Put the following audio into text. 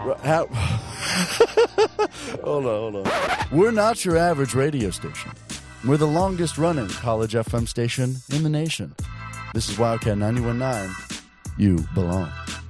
Hold on. We're not your average radio station. We're the longest running college FM station in the nation. This is Wildcat 91.9. You belong.